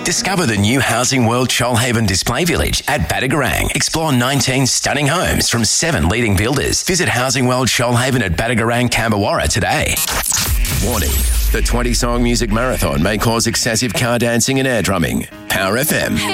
Discover the new Housing World Shoalhaven Display Village at Badagarang. Explore 19 stunning homes from 7 leading builders. Visit Housing World Shoalhaven at Badagarang, Camberwarra today. Warning, the 20-song music marathon may cause excessive car dancing and air drumming. Power FM.